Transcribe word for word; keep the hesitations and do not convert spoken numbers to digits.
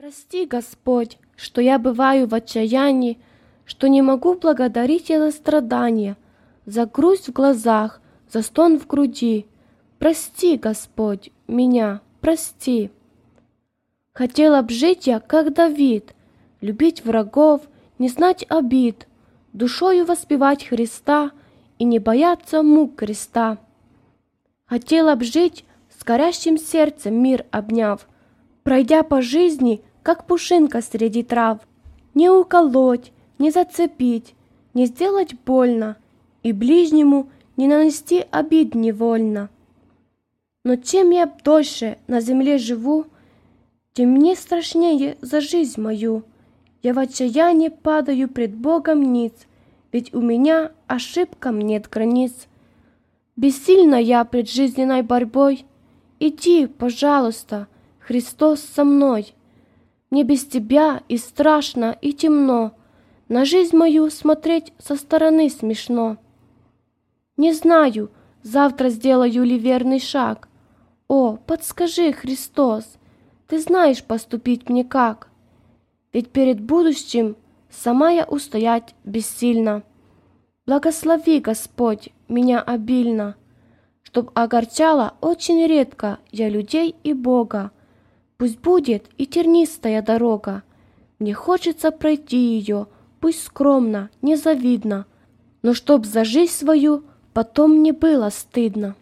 Прости, Господь, что я бываю в отчаянии, что не могу благодарить Тебя за страдания, за грусть в глазах, за стон в груди. Прости, Господь, меня, прости. Хотела б жить я, как Давид, любить врагов, не знать обид, душою воспевать Христа и не бояться мук креста. Хотела б жить с горящим сердцем, мир обняв, пройдя по жизни, как пушинка среди трав, не уколоть, не зацепить, не сделать больно и ближнему не нанести обид невольно. Но чем я дольше на земле живу, тем мне страшнее за жизнь мою. Я в отчаянии падаю пред Богом ниц, ведь у меня ошибкам нет границ. Бессильна я пред жизненной борьбой. Иди, пожалуйста, Христос со мной. Мне без Тебя и страшно, и темно, на жизнь мою смотреть со стороны смешно. Не знаю, завтра сделаю ли верный шаг. О, подскажи, Христос, Ты знаешь поступить мне как. Ведь перед будущим сама я устоять бессильна. Благослови, Господь, меня обильно, чтоб огорчала очень редко я людей и Бога. Пусть будет и тернистая дорога, мне хочется пройти ее, пусть скромно, незавидно, но чтоб за жизнь свою потом не было стыдно.